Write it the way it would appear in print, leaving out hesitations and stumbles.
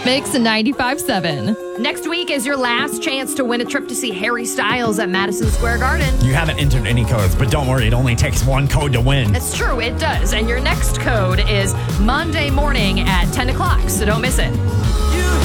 Mix 95.7. Next week is your last chance to win a trip to see Harry Styles at Madison Square Garden. You haven't entered any codes, but don't worry, it only takes one code to win. That's true, it does. And your next code is Monday morning at 10 o'clock, so don't miss it.